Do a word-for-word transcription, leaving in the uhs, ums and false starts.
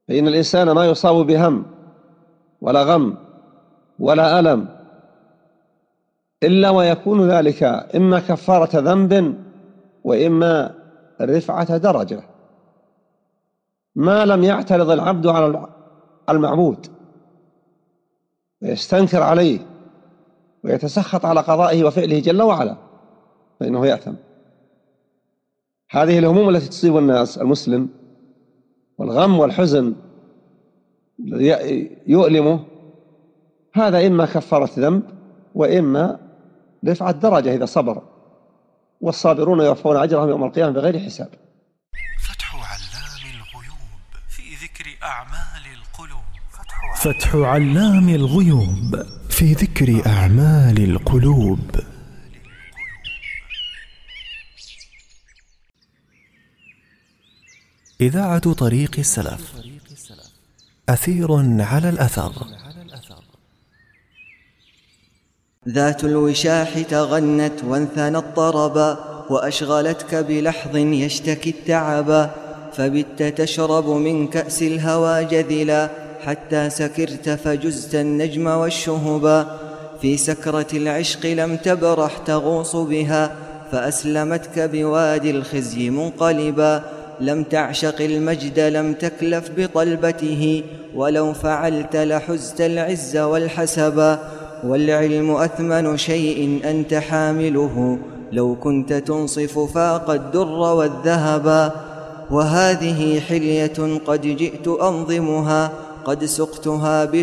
فإن الإنسان ما يصاب بهم ولا غم ولا ألم إلا ويكون ذلك إما كفارة ذنب وإما رفعة درجة، ما لم يعترض العبد على المعبود ويستنكر عليه ويتسخط على قضائه وفعله جل وعلا، فإنه يأثم. هذه الهموم التي تصيب الناس المسلم والغم والحزن يؤلمه، هذا إما كفارة ذنب وإما رفعة درجة إذا صبر، والصابرون يوفون أجرهم يوم القيامة بغير حساب. فتح علام الغيوب في ذكر أعمال القلوب. فتح علام الغيوب في ذكر أعمال القلوب. إذاعة طريق السلف، أثير على الأثر. ذات الوشاح تغنت وانثنت طربا، وأشغلتك بلحظ يشتكي التعبا، فبت تشرب من كأس الهوى جذلا، حتى سكرت فجزت النجم والشهبا. في سكرة العشق لم تبرح تغوص بها، فأسلمتك بوادي الخزي منقلبا. لم تعشق المجد لم تكلف بطلبته، ولو فعلت لحزت العز والحسبا. والعلم أثمن شيء أنت حامله، لو كنت تنصف فاق الدر والذهبا. وهذه حلية قد جئت أنظمها، قد سقتها